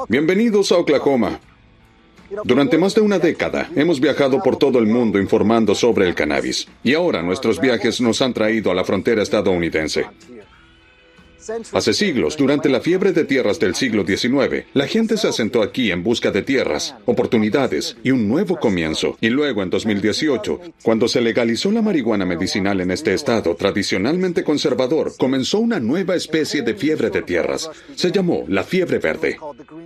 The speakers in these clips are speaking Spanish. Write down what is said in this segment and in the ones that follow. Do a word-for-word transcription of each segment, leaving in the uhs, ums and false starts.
Bienvenidos a Oklahoma. Durante más de una década hemos viajado por todo el mundo informando sobre el cannabis. Y ahora nuestros viajes nos han traído a la frontera estadounidense. Hace siglos, durante la fiebre de tierras del siglo diecinueve, la gente se asentó aquí en busca de tierras, oportunidades y un nuevo comienzo. Y luego, en dos mil dieciocho, cuando se legalizó la marihuana medicinal en este estado tradicionalmente conservador, comenzó una nueva especie de fiebre de tierras. Se llamó la fiebre verde.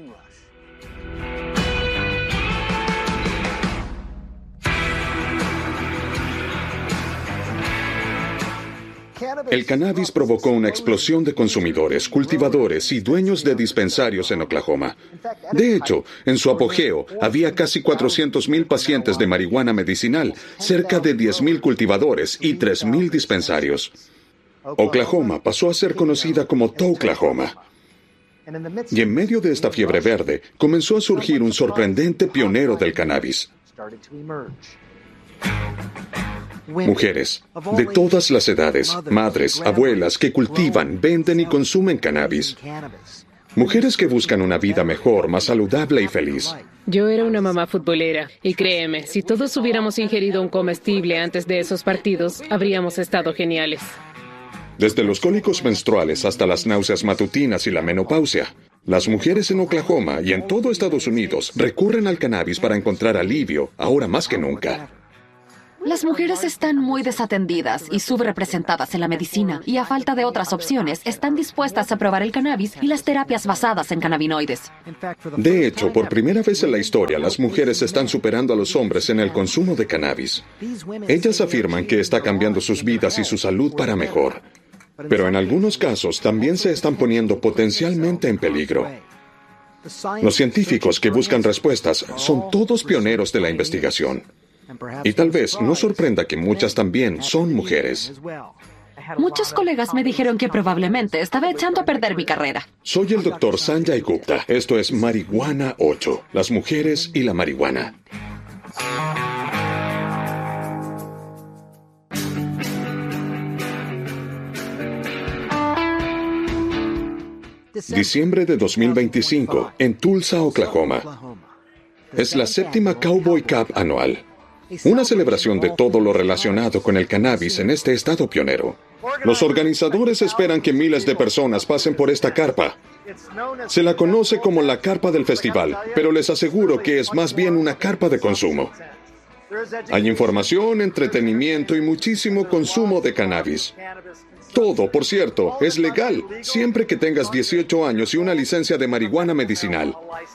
El cannabis provocó una explosión de consumidores, cultivadores y dueños de dispensarios en Oklahoma. De hecho, en su apogeo, había casi cuatrocientos mil pacientes de marihuana medicinal, cerca de diez mil cultivadores y tres mil dispensarios. Oklahoma pasó a ser conocida como Touklahoma. Y en medio de esta fiebre verde, comenzó a surgir un sorprendente pionero del cannabis. Mujeres, de todas las edades, madres, abuelas, que cultivan, venden y consumen cannabis. Mujeres que buscan una vida mejor, más saludable y feliz. Yo era una mamá futbolera, y créeme, si todos hubiéramos ingerido un comestible antes de esos partidos, habríamos estado geniales. Desde los cólicos menstruales hasta las náuseas matutinas y la menopausia, las mujeres en Oklahoma y en todo Estados Unidos recurren al cannabis para encontrar alivio, ahora más que nunca. Las mujeres están muy desatendidas y subrepresentadas en la medicina, y a falta de otras opciones, están dispuestas a probar el cannabis y las terapias basadas en cannabinoides. De hecho, por primera vez en la historia, las mujeres están superando a los hombres en el consumo de cannabis. Ellas afirman que está cambiando sus vidas y su salud para mejor. Pero en algunos casos también se están poniendo potencialmente en peligro. Los científicos que buscan respuestas son todos pioneros de la investigación. Y tal vez no sorprenda que muchas también son mujeres. Muchos colegas me dijeron que probablemente estaba echando a perder mi carrera. Soy el doctor Sanjay Gupta. Esto es Marihuana ocho, las mujeres y la marihuana. Diciembre de dos mil veinticinco, en Tulsa, Oklahoma. Es la séptima Cowboy Cup anual. Una celebración de todo lo relacionado con el cannabis en este estado pionero. Los organizadores esperan que miles de personas pasen por esta carpa. Se la conoce como la carpa del festival, pero les aseguro que es más bien una carpa de consumo. Hay información, entretenimiento y muchísimo consumo de cannabis. Todo, por cierto, es legal, siempre que tengas dieciocho años y una licencia de marihuana medicinal.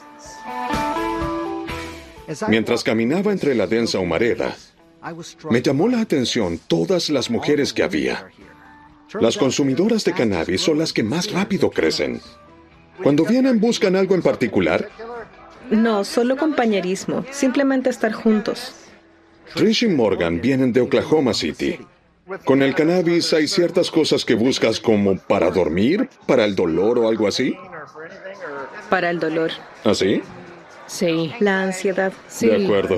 Mientras caminaba entre la densa humareda, me llamó la atención todas las mujeres que había. Las consumidoras de cannabis son las que más rápido crecen. Cuando vienen, ¿buscan algo en particular? No, solo compañerismo, simplemente estar juntos. Trish y Morgan vienen de Oklahoma City. Con el cannabis hay ciertas cosas que buscas como para dormir, para el dolor o algo así. Para el dolor. ¿Así? Sí. La ansiedad. Sí. De acuerdo.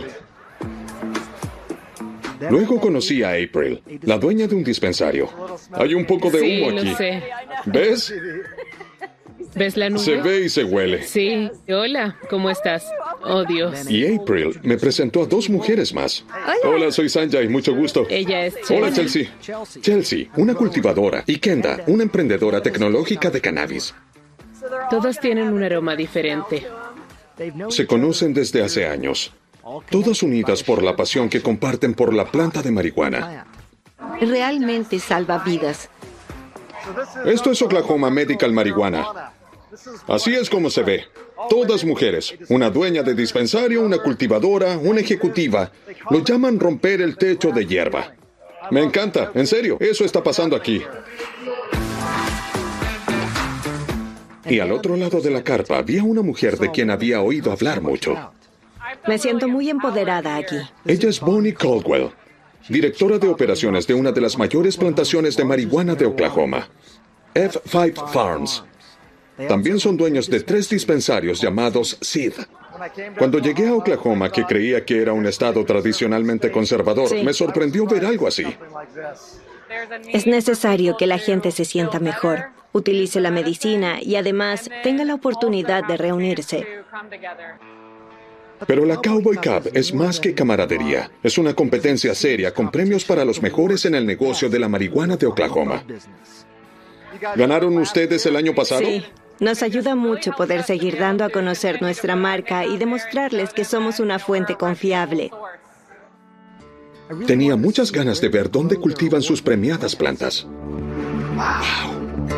Luego conocí a April, la dueña de un dispensario. Hay un poco de Sí, humo lo aquí. sé. ¿Ves? ¿Ves la nube? Se ve y se huele. Sí. Hola, ¿cómo estás? Oh, Dios. Y April me presentó a dos mujeres más. Hola, soy Sanjay, mucho gusto. Ella es Hola, Chelsea. Chelsea. Chelsea, una cultivadora, y Kenda, una emprendedora tecnológica de cannabis. Todas tienen un aroma diferente. Se conocen desde hace años, todas unidas por la pasión que comparten por la planta de marihuana. Realmente salva vidas. Esto es Oklahoma Medical Marihuana. Así es como se ve. Todas mujeres, una dueña de dispensario, una cultivadora, una ejecutiva. Lo llaman romper el techo de hierba. Me encanta, en serio, eso está pasando aquí. Y al otro lado de la carpa había una mujer de quien había oído hablar mucho. Me siento muy empoderada aquí. Ella es Bonnie Caldwell, directora de operaciones de una de las mayores plantaciones de marihuana de Oklahoma, F cinco Farms. También son dueños de tres dispensarios llamados Seed. Cuando llegué a Oklahoma, que creía que era un estado tradicionalmente conservador, Sí. me sorprendió ver algo así. Es necesario que la gente se sienta mejor, utilice la medicina y además tenga la oportunidad de reunirse. Pero la Cowboy Cup es más que camaradería. Es una competencia seria con premios para los mejores en el negocio de la marihuana de Oklahoma. ¿Ganaron ustedes el año pasado? Sí. Nos ayuda mucho poder seguir dando a conocer nuestra marca y demostrarles que somos una fuente confiable. Tenía muchas ganas de ver dónde cultivan sus premiadas plantas. ¡Wow!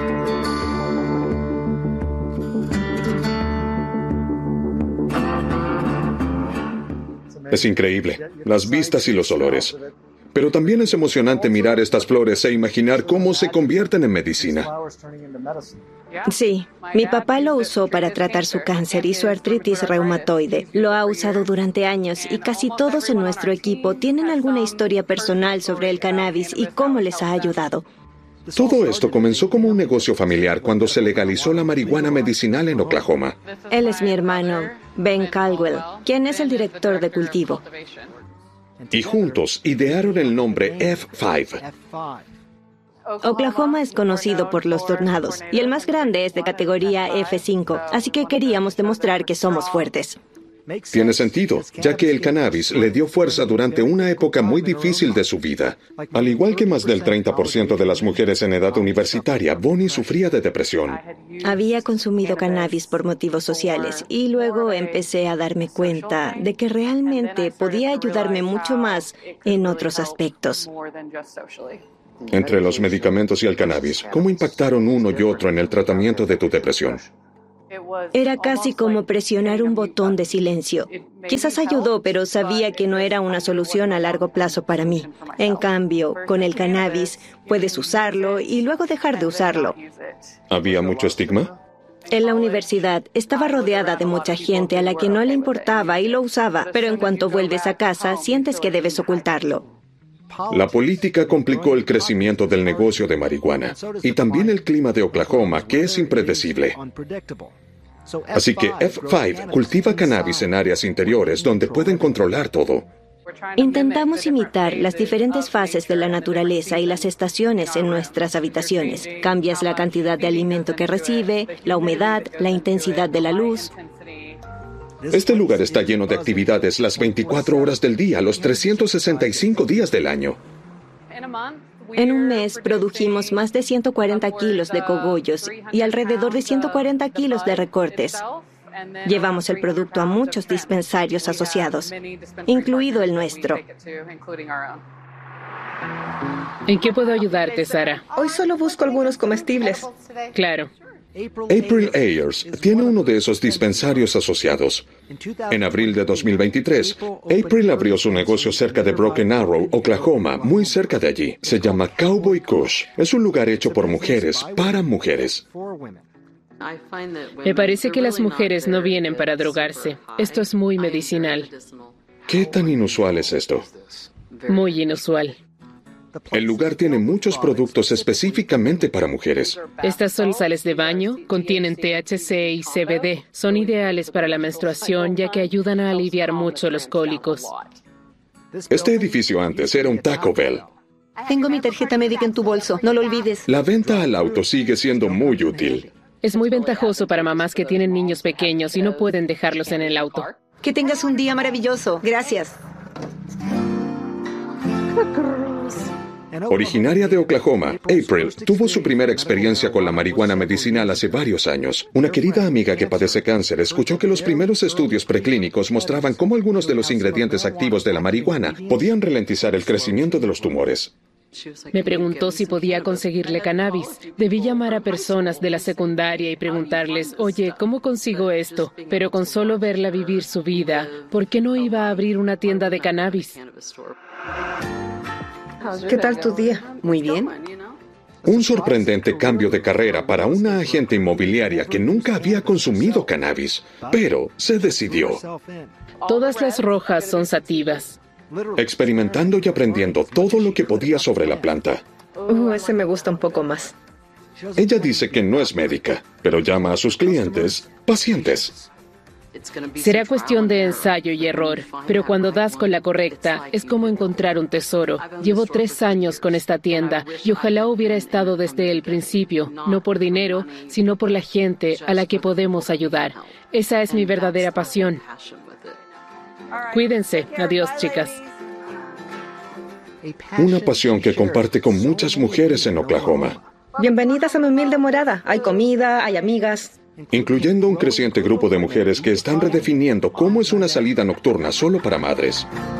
Es increíble, las vistas y los olores. Pero también es emocionante mirar estas flores e imaginar cómo se convierten en medicina. Sí, mi papá lo usó para tratar su cáncer y su artritis reumatoide. Lo ha usado durante años y casi todos en nuestro equipo tienen alguna historia personal sobre el cannabis y cómo les ha ayudado. Todo esto comenzó como un negocio familiar cuando se legalizó la marihuana medicinal en Oklahoma. Él es mi hermano, Ben Caldwell, quien es el director de cultivo. Y juntos idearon el nombre F cinco. Oklahoma es conocido por los tornados, y el más grande es de categoría F cinco, así que queríamos demostrar que somos fuertes. Tiene sentido, ya que el cannabis le dio fuerza durante una época muy difícil de su vida. Al igual que más del treinta por ciento de las mujeres en edad universitaria, Bonnie sufría de depresión. Había consumido cannabis por motivos sociales y luego empecé a darme cuenta de que realmente podía ayudarme mucho más en otros aspectos. Entre los medicamentos y el cannabis, ¿cómo impactaron uno y otro en el tratamiento de tu depresión? Era casi como presionar un botón de silencio. Quizás ayudó, pero sabía que no era una solución a largo plazo para mí. En cambio, con el cannabis, puedes usarlo y luego dejar de usarlo. ¿Había mucho estigma? En la universidad estaba rodeada de mucha gente a la que no le importaba y lo usaba, pero en cuanto vuelves a casa, sientes que debes ocultarlo. La política complicó el crecimiento del negocio de marihuana y también el clima de Oklahoma, que es impredecible. Así que F cinco cultiva cannabis en áreas interiores donde pueden controlar todo. Intentamos imitar las diferentes fases de la naturaleza y las estaciones en nuestras habitaciones. Cambias la cantidad de alimento que recibe, la humedad, la intensidad de la luz. Este lugar está lleno de actividades las veinticuatro horas del día, los trescientos sesenta y cinco días del año. En un mes produjimos más de ciento cuarenta kilos de cogollos y alrededor de ciento cuarenta kilos de recortes. Llevamos el producto a muchos dispensarios asociados, incluido el nuestro. ¿En qué puedo ayudarte, Sara? Hoy solo busco algunos comestibles. Claro. April Ayers tiene uno de esos dispensarios asociados. En abril de dos mil veintitrés, April abrió su negocio cerca de Broken Arrow, Oklahoma, muy cerca de allí. Se llama Cowboy Kush. Es un lugar hecho por mujeres, para mujeres. Me parece que las mujeres no vienen para drogarse. Esto es muy medicinal. ¿Qué tan inusual es esto? Muy inusual. El lugar tiene muchos productos específicamente para mujeres. Estas son sales de baño, contienen T H C y C B D. Son ideales para la menstruación ya que ayudan a aliviar mucho los cólicos. Este edificio antes era un Taco Bell. Tengo mi tarjeta médica en tu bolso, no lo olvides. La venta al auto sigue siendo muy útil. Es muy ventajoso para mamás que tienen niños pequeños y no pueden dejarlos en el auto. Que tengas un día maravilloso. Gracias. Originaria de Oklahoma, April tuvo su primera experiencia con la marihuana medicinal hace varios años. Una querida amiga que padece cáncer escuchó que los primeros estudios preclínicos mostraban cómo algunos de los ingredientes activos de la marihuana podían ralentizar el crecimiento de los tumores. Me preguntó si podía conseguirle cannabis. Debí llamar a personas de la secundaria y preguntarles, oye, ¿cómo consigo esto? Pero con solo verla vivir su vida, ¿por qué no iba a abrir una tienda de cannabis? ¿Qué tal tu día? Muy bien. Un sorprendente cambio de carrera para una agente inmobiliaria que nunca había consumido cannabis, pero se decidió. Todas las rojas son sativas. Experimentando y aprendiendo todo lo que podía sobre la planta. Uh, ese me gusta un poco más. Ella dice que no es médica, pero llama a sus clientes pacientes. Será cuestión de ensayo y error, pero cuando das con la correcta, es como encontrar un tesoro. Llevo tres años con esta tienda y ojalá hubiera estado desde el principio, no por dinero, sino por la gente a la que podemos ayudar. Esa es mi verdadera pasión. Cuídense. Adiós, chicas. Una pasión que comparte con muchas mujeres en Oklahoma, Bienvenidas a mi humilde morada. Hay comida, hay amigas. incluyendo un creciente grupo de mujeres que están redefiniendo cómo es una salida nocturna solo para madres.